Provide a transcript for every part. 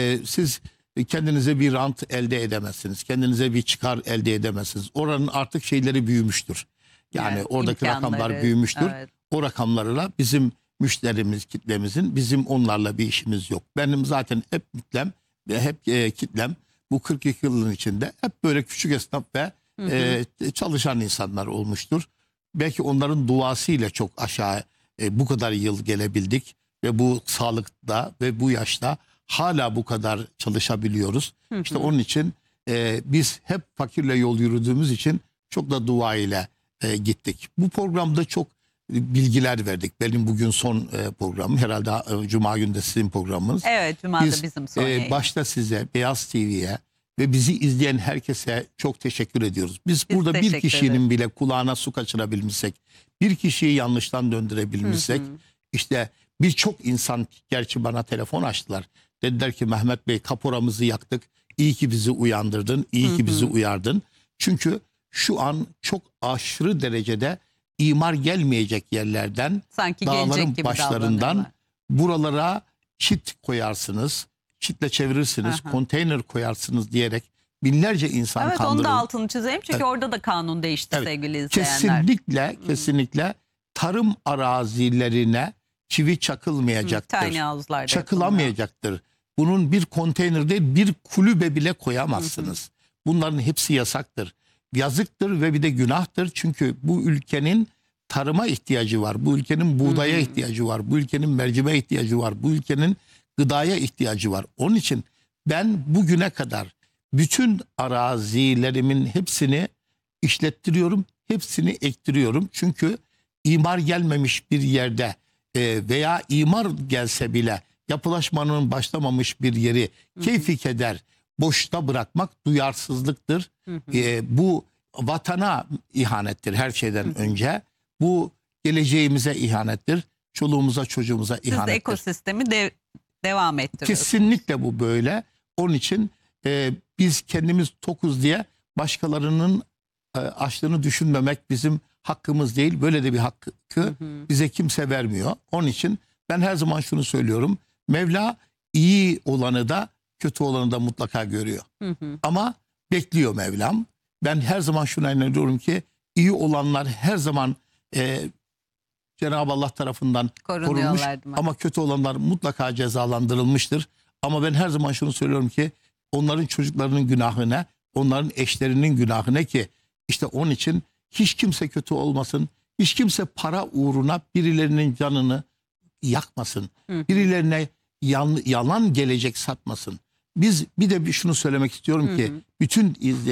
siz kendinize bir rant elde edemezsiniz. Kendinize bir çıkar elde edemezsiniz. Oranın artık şeyleri büyümüştür. Yani oradaki rakamlar büyümüştür. Evet. O rakamlarla bizim müşterimiz, kitlemizin, bizim onlarla bir işimiz yok. Benim zaten hep kitlem ve hep kitlem bu 42 yılın içinde hep böyle küçük esnaf ve çalışan insanlar olmuştur. Belki onların duasıyla çok aşağı bu kadar yıl gelebildik ve bu sağlıkta ve bu yaşta hala bu kadar çalışabiliyoruz. İşte onun için biz hep fakirle yol yürüdüğümüz için çok da dua ile gittik. Bu programda çok bilgiler verdik. Benim bugün son programım. Herhalde Cuma günü de sizin programınız. Evet, Cuma'da bizim son yayın. Başta size, Beyaz TV'ye ve bizi izleyen herkese çok teşekkür ediyoruz. Biz burada bir kişinin bile kulağına su kaçırabilmişsek, bir kişiyi yanlıştan döndürebilmişsek, işte birçok insan gerçi bana telefon açtılar. Dediler ki Mehmet Bey kaporamızı yaktık. İyi ki bizi uyandırdın, iyi ki bizi uyardın. Çünkü şu an çok aşırı derecede imar gelmeyecek yerlerden, sanki dağların başlarından buralara çit koyarsınız, çitle çevirirsiniz, konteyner koyarsınız diyerek binlerce insan kandırıldı. Evet, onu da altını çizeyim çünkü orada da kanun değişti sevgili izleyenler. Kesinlikle tarım arazilerine çivi çakılmayacaktır. Çakılamayacaktır. Bunun bir konteyner değil, bir kulübe bile koyamazsınız. Bunların hepsi yasaktır. Yazıktır ve bir de günahtır. Çünkü bu ülkenin tarıma ihtiyacı var. Bu ülkenin buğdaya ihtiyacı var. Bu ülkenin mercimeğe ihtiyacı var. Bu ülkenin gıdaya ihtiyacı var. Onun için ben bugüne kadar bütün arazilerimin hepsini işlettiriyorum. Hepsini ektiriyorum. Çünkü imar gelmemiş bir yerde veya imar gelse bile yapılaşmanın başlamamış bir yeri keyfi keder boşta bırakmak duyarsızlıktır. Bu vatana ihanettir her şeyden önce. Bu geleceğimize ihanettir. Çoluğumuza çocuğumuza ihanettir. Siz de ekosistemi devam ettiriyorsunuz. Kesinlikle bu böyle. Onun için biz kendimiz tokuz diye başkalarının açlığını düşünmemek bizim hakkımız değil. Böyle de bir hakkı bize kimse vermiyor. Onun için ben her zaman şunu söylüyorum. Mevla iyi olanı da kötü olanı da mutlaka görüyor. Ama bekliyor Mevlam. Ben her zaman şuna inanıyorum ki iyi olanlar her zaman Cenab-ı Allah tarafından korunmuş ama kötü olanlar mutlaka cezalandırılmıştır. Ama ben her zaman şunu söylüyorum ki onların çocuklarının günahı ne? Onların eşlerinin günahı ne ki? İşte onun için hiç kimse kötü olmasın. Hiç kimse para uğruna birilerinin canını yakmasın. Birilerine yalan gelecek satmasın. Biz bir de şunu söylemek istiyorum ki bütün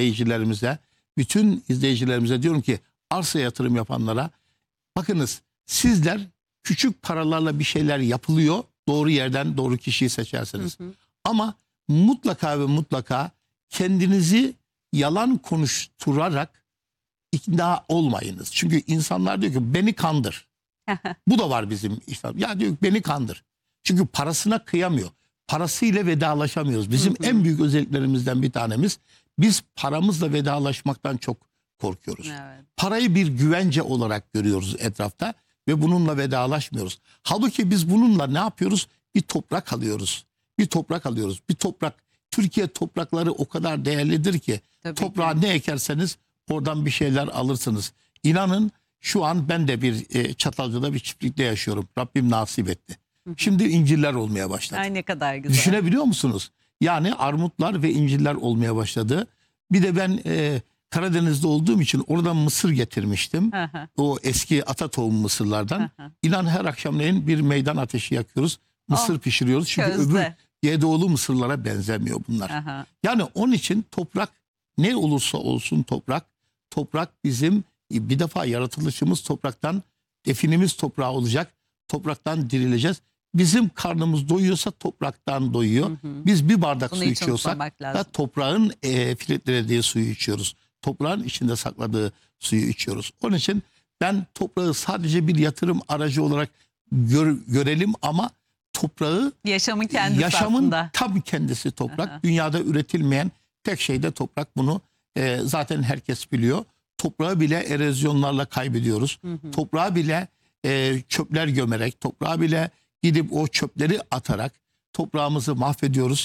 izleyicilerimize diyorum ki arsa yatırım yapanlara bakınız sizler küçük paralarla bir şeyler yapılıyor. Doğru yerden doğru kişiyi seçersiniz. Ama mutlaka ve mutlaka kendinizi yalan konuşturarak ikna olmayınız. Çünkü insanlar diyor ki beni kandır. Bu da var bizim İslam. Ya diyor beni kandır. Çünkü parasına kıyamıyor. Parasıyla vedalaşamıyoruz. Bizim en büyük özelliklerimizden bir tanemiz biz paramızla vedalaşmaktan çok korkuyoruz. Parayı bir güvence olarak görüyoruz etrafta ve bununla vedalaşmıyoruz. Halbuki biz bununla ne yapıyoruz? Bir toprak alıyoruz. Bir toprak alıyoruz. Bir toprak. Türkiye toprakları o kadar değerlidir ki toprağa ne ekerseniz oradan bir şeyler alırsınız. İnanın şu an ben de bir Çatalca'da bir çiftlikte yaşıyorum. Rabbim nasip etti. Şimdi incirler olmaya başladı. Ay ne kadar güzel. Düşünebiliyor musunuz? Yani armutlar ve incirler olmaya başladı. Bir de ben Karadeniz'de olduğum için oradan mısır getirmiştim. O eski ata tohumu mısırlardan. İnan her akşamleyin bir meydan ateşi yakıyoruz. Mısır pişiriyoruz. Çünkü öbür GDO'lu mısırlara benzemiyor bunlar. Yani onun için toprak ne olursa olsun toprak bizim bir defa yaratılışımız topraktan, definimiz toprağı olacak. Topraktan dirileceğiz. Bizim karnımız doyuyorsa topraktan doyuyor. Biz bir bardak su içiyorsak da toprağın filtrelediği suyu içiyoruz. Toprağın içinde sakladığı suyu içiyoruz. Onun için ben toprağı sadece bir yatırım aracı olarak görelim ama toprağı yaşamın kendisi yaşamın tam kendisi toprak. Dünyada üretilmeyen tek şey de toprak. Bunu zaten herkes biliyor. Toprağı bile erozyonlarla kaybediyoruz. Toprağı bile çöpler gömerek, toprağa bile gidip o çöpleri atarak toprağımızı mahvediyoruz.